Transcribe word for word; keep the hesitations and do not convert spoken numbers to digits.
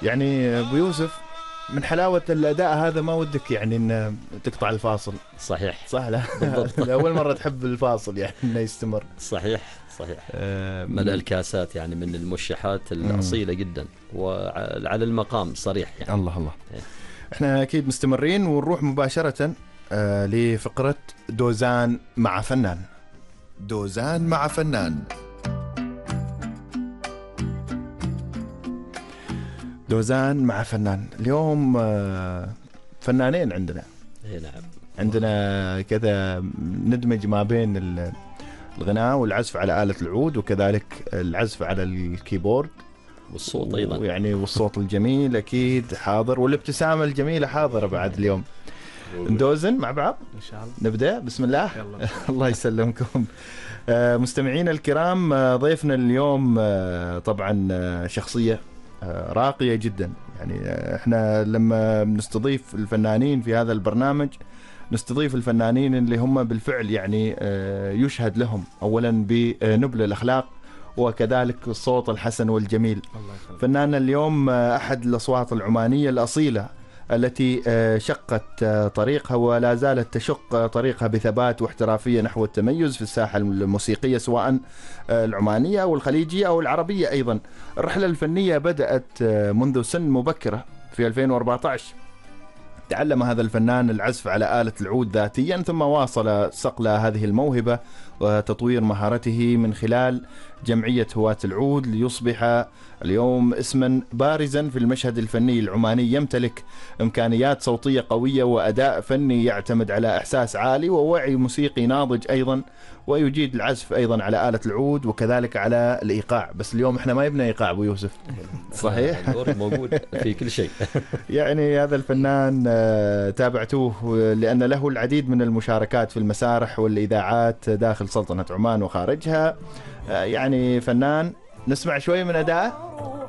يعني ابو يوسف من حلاوة الأداء هذا ما ودك يعني إن تقطع الفاصل. صحيح صح. لا بالضبط. أول مرة تحب الفاصل يعني إنه يستمر. صحيح صحيح. آه ملء الكاسات يعني من المشحات الأصيلة جدا وعلى المقام صريح يعني. الله الله. احنا أكيد مستمرين ونروح مباشرة آه لفقرة دوزان مع فنان. دوزان مع فنان. دوزان مع فنان. اليوم آه فنانين عندنا. اي نعم. عندنا كذا ندمج ما بين الغناء والعزف على آلة العود وكذلك العزف على الكيبورد والصوت أيضا يعني والصوت الجميل أكيد حاضر والابتسامة الجميلة حاضرة بعد اليوم. ندوزن مع بعض إن شاء الله. نبدأ بسم الله. الله يسلمكم. مستمعينا الكرام ضيفنا اليوم طبعا شخصية راقية جدا. يعني احنا لما نستضيف الفنانين في هذا البرنامج نستضيف الفنانين اللي هم بالفعل يعني يشهد لهم أولا بنبل الأخلاق وكذلك الصوت الحسن والجميل. فناننا اليوم أحد الأصوات العمانية الأصيلة التي شقت طريقها ولا زالت تشق طريقها بثبات واحترافية نحو التميز في الساحة الموسيقية سواء العمانية أو الخليجية أو العربية أيضا. الرحلة الفنية بدأت منذ سن مبكرة في ألفين وأربعة عشر. تعلم هذا الفنان العزف على آلة العود ذاتيا ثم واصل صقل هذه الموهبة وتطوير مهارته من خلال جمعية هواة العود ليصبح اليوم اسما بارزا في المشهد الفني العماني. يمتلك إمكانيات صوتية قوية وأداء فني يعتمد على إحساس عالي ووعي موسيقي ناضج أيضا ويجيد العزف أيضا على آلة العود وكذلك على الإيقاع. بس اليوم احنا ما يبنى إيقاع أبو يوسف. صحيح موجود في كل شيء. يعني هذا الفنان تابعتوه لأن له العديد من المشاركات في المسارح والإذاعات داخل سلطنة عمان وخارجها. يعني فنان نسمع شوي من أداءه.